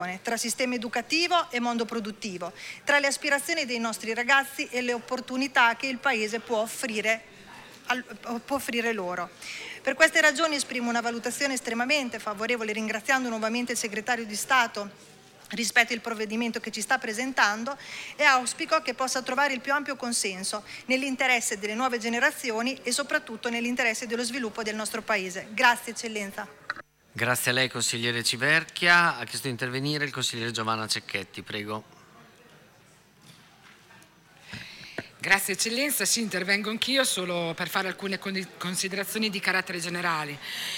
tra sistema educativo e mondo produttivo, tra le aspirazioni dei nostri ragazzi e le opportunità che il Paese può offrire loro. Per queste ragioni esprimo una valutazione estremamente favorevole, ringraziando nuovamente il Segretario di Stato rispetto al provvedimento che ci sta presentando, e auspico che possa trovare il più ampio consenso nell'interesse delle nuove generazioni e soprattutto nell'interesse dello sviluppo del nostro Paese. Grazie, Eccellenza. Grazie a lei, consigliere Civerchia. Ha chiesto di intervenire il consigliere Giovanna Cecchetti, prego. Grazie Eccellenza, sì, intervengo anch'io solo per fare alcune considerazioni di carattere generale.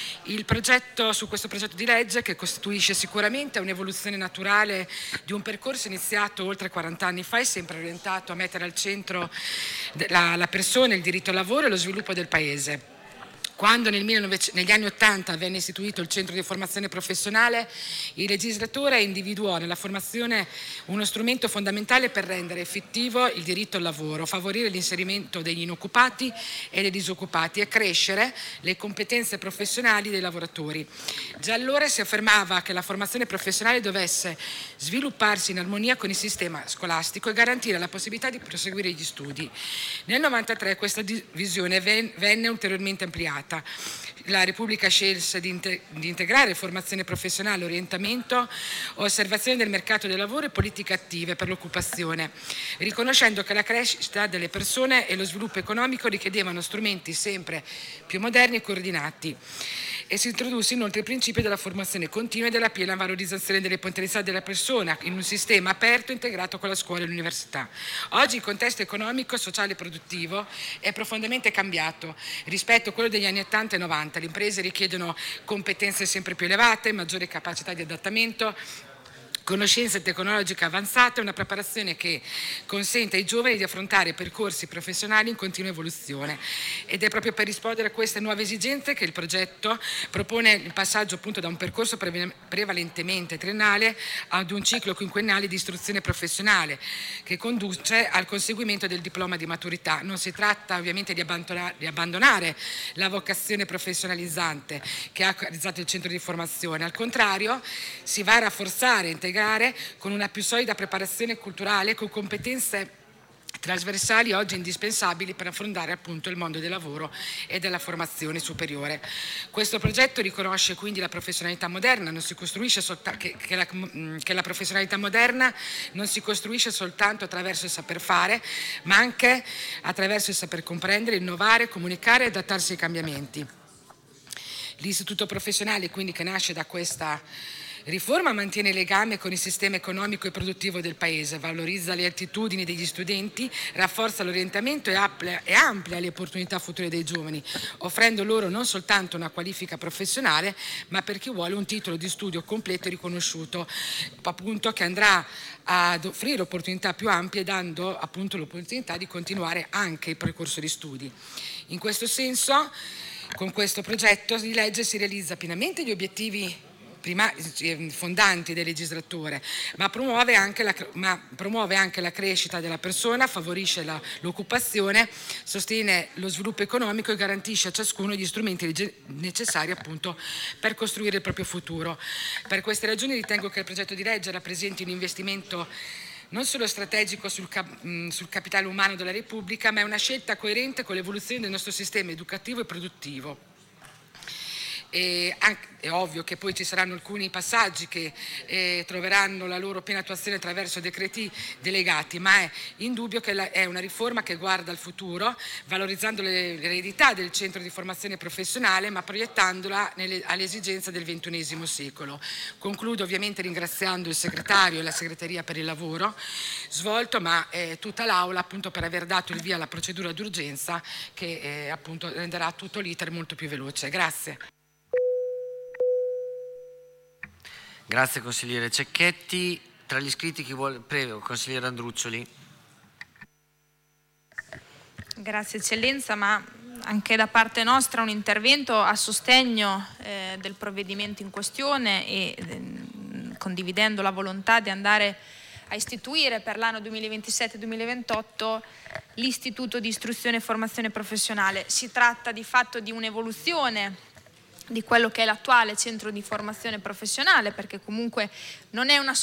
Su questo progetto di legge, che costituisce sicuramente un'evoluzione naturale di un percorso iniziato oltre 40 anni fa, è sempre orientato a mettere al centro la persona, il diritto al lavoro e lo sviluppo del Paese. Quando negli anni '80 venne istituito il centro di formazione professionale, il legislatore individuò nella formazione uno strumento fondamentale per rendere effettivo il diritto al lavoro, favorire l'inserimento degli inoccupati e dei disoccupati e crescere le competenze professionali dei lavoratori. Già allora si affermava che la formazione professionale dovesse svilupparsi in armonia con il sistema scolastico e garantire la possibilità di proseguire gli studi. Nel 93 questa visione venne ulteriormente ampliata. La Repubblica scelse di integrare formazione professionale, orientamento, osservazione del mercato del lavoro e politiche attive per l'occupazione, riconoscendo che la crescita delle persone e lo sviluppo economico richiedevano strumenti sempre più moderni e coordinati. E si introdusse inoltre il principio della formazione continua e della piena valorizzazione delle potenzialità della persona in un sistema aperto e integrato con la scuola e l'università. Oggi il contesto economico, sociale e produttivo è profondamente cambiato rispetto a quello degli anni 80 e 90. Le imprese richiedono competenze sempre più elevate, maggiore capacità di adattamento, conoscenze tecnologiche avanzate e una preparazione che consente ai giovani di affrontare percorsi professionali in continua evoluzione. Ed è proprio per rispondere a queste nuove esigenze che il progetto propone il passaggio appunto da un percorso prevalentemente triennale ad un ciclo quinquennale di istruzione professionale che conduce al conseguimento del diploma di maturità. Non si tratta ovviamente di abbandonare la vocazione professionalizzante che ha realizzato il centro di formazione, al contrario si va a rafforzare e integrare con una più solida preparazione culturale, con competenze trasversali oggi indispensabili per affrontare appunto il mondo del lavoro e della formazione superiore. Questo progetto riconosce quindi la professionalità moderna, che la professionalità moderna non si costruisce soltanto attraverso il saper fare, ma anche attraverso il saper comprendere, innovare, comunicare e adattarsi ai cambiamenti. L'istituto professionale quindi che nasce da questa riforma mantiene il legame con il sistema economico e produttivo del Paese, valorizza le attitudini degli studenti, rafforza l'orientamento e amplia le opportunità future dei giovani, offrendo loro non soltanto una qualifica professionale, ma per chi vuole un titolo di studio completo e riconosciuto, appunto, che andrà ad offrire opportunità più ampie, dando appunto l'opportunità di continuare anche il percorso di studi. In questo senso, con questo progetto di legge si realizza pienamente gli obiettivi fondanti del legislatore, ma promuove anche la crescita della persona, favorisce l'occupazione, sostiene lo sviluppo economico e garantisce a ciascuno gli strumenti necessari appunto per costruire il proprio futuro. Per queste ragioni ritengo che il progetto di legge rappresenti un investimento non solo strategico sul capitale umano della Repubblica, ma è una scelta coerente con l'evoluzione del nostro sistema educativo e produttivo. È ovvio che poi ci saranno alcuni passaggi che troveranno la loro piena attuazione attraverso decreti delegati, ma è indubbio che è una riforma che guarda al futuro, valorizzando l'eredità del centro di formazione professionale, ma proiettandola alle esigenze del XXI secolo. Concludo ovviamente ringraziando il segretario e la segreteria per il lavoro svolto, ma tutta l'Aula appunto per aver dato il via alla procedura d'urgenza che appunto renderà tutto l'iter molto più veloce. Grazie. Grazie consigliere Cecchetti. Tra gli iscritti chi vuole? Prego, consigliere Andruccioli. Grazie Eccellenza, ma anche da parte nostra un intervento a sostegno del provvedimento in questione e condividendo la volontà di andare a istituire per l'anno 2027-2028 l'Istituto di Istruzione e Formazione Professionale. Si tratta di fatto di un'evoluzione di quello che è l'attuale centro di formazione professionale, perché comunque non è una